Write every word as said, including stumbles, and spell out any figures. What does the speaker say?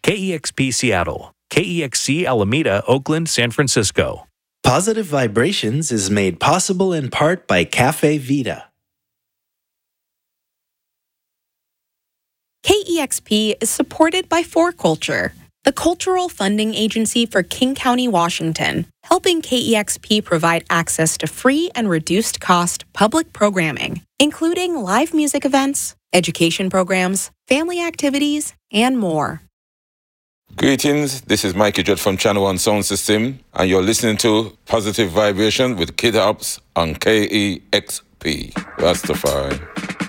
K E X P Seattle, K E X C Alameda, Oakland, San Francisco. Positive Vibrations is made possible in part by Cafe Vita. K E X P is supported by four Culture, the cultural funding agency for King County, Washington, helping K E X P provide access to free and reduced-cost public programming, including live music events, education programs, family activities, and more. Greetings, this is Mikey Judd from Channel One Sound System, and you're listening to Positive Vibration with Kid Ops on K E X P. Rastafari.